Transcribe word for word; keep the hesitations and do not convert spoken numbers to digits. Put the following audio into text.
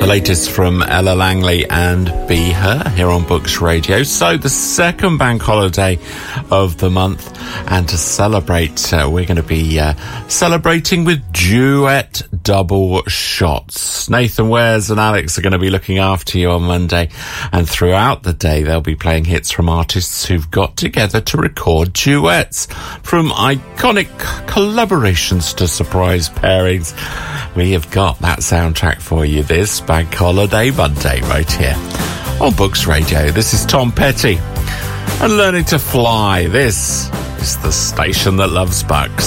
The latest from Ella Langley and Be Her here on Books Radio. So the second bank holiday of the month, and to celebrate, uh, we're going to be uh, celebrating with duet double shots. Nathan Wares and Alex are going to be looking after you on Monday, and throughout the day they'll be playing hits from artists who've got together to record duets. From iconic collaborations to surprise pairings, we have got that soundtrack for you this Bank Holiday Monday right here on Books Radio. This is Tom Petty and Learning to Fly. This is the station that loves books.